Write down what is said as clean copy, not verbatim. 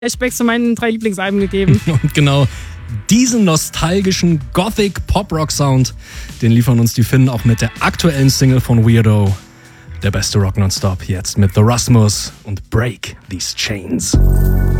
Flashbacks zu meinen 3 Lieblingsalben gegeben. Und genau diesen nostalgischen Gothic-Pop-Rock-Sound, den liefern uns die Finnen auch mit der aktuellen Single von Weirdo. Der beste Rock nonstop jetzt mit The Rasmus und Break These Chains.